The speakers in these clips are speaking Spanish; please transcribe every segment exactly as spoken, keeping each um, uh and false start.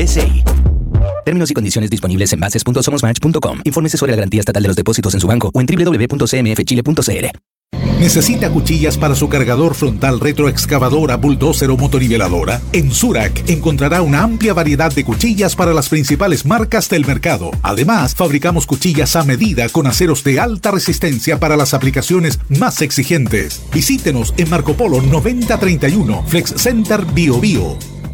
S I. Términos y condiciones disponibles en bases punto somosmatch punto com. Infórmese sobre la garantía estatal de los depósitos en su banco o en doble u doble u doble u punto c m f chile punto c l. ¿Necesita cuchillas para su cargador frontal, retroexcavadora, bulldozer o motoriveladora? En Zurac encontrará una amplia variedad de cuchillas para las principales marcas del mercado. Además, fabricamos cuchillas a medida con aceros de alta resistencia para las aplicaciones más exigentes. Visítenos en Marco Polo noventa treinta y uno, Flex Center Bio Bio.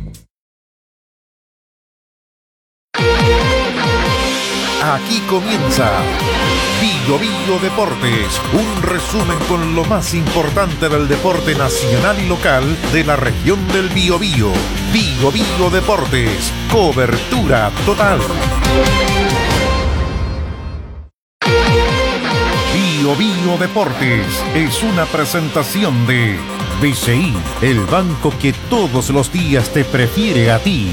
Aquí comienza Bio Bio Deportes, un resumen con lo más importante del deporte nacional y local de la región del Biobío. Bio Bio Deportes, cobertura total. Bio Bio Deportes es una presentación de B C I, el banco que todos los días te prefiere a ti.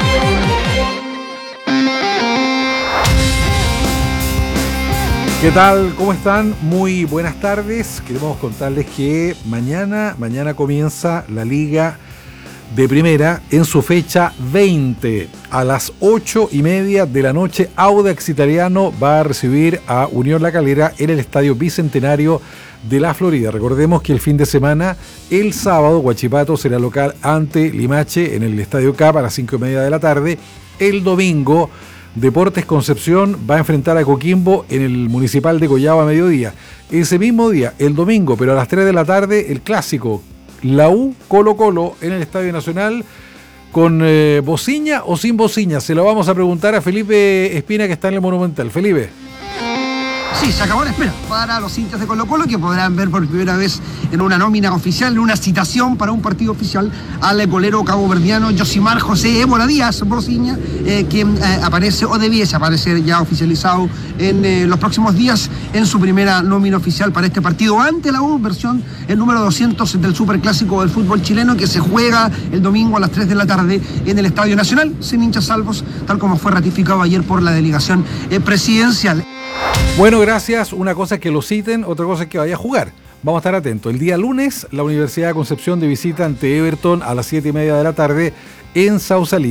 ¿Qué tal? ¿Cómo están? Muy buenas tardes. Queremos contarles que mañana, mañana comienza la Liga de Primera en su fecha veinte. A las ocho y media de la noche, Audax Italiano va a recibir a Unión La Calera en el Estadio Bicentenario de la Florida. Recordemos que el fin de semana, el sábado, Huachipato será local ante Limache en el Estadio Cap a las cinco y media de la tarde. El domingo, Deportes Concepción va a enfrentar a Coquimbo en el Municipal de Collao a mediodía. Ese mismo día, el domingo, pero a las tres de la tarde, el clásico, la U Colo Colo en el Estadio Nacional, con eh, bociña o sin bociña. Se lo vamos a preguntar a Felipe Espina, que está en el Monumental. Felipe. Sí, se acabó la espera para los hinchas de Colo Colo, que podrán ver por primera vez en una nómina oficial, en una citación para un partido oficial, al golero caboverdiano Josimar José Ébola Díaz Bociña, eh, quien eh, aparece o debiese aparecer ya oficializado en eh, los próximos días en su primera nómina oficial para este partido ante la U, versión el número doscientos del Superclásico del fútbol chileno, que se juega el domingo a las tres de la tarde en el Estadio Nacional, sin hinchas salvos, tal como fue ratificado ayer por la delegación eh, presidencial. Bueno, gracias. Una cosa es que lo citen, otra cosa es que vaya a jugar. Vamos a estar atentos. El día lunes, la Universidad de Concepción de visita ante Everton a las siete y media de la tarde en Sausalito.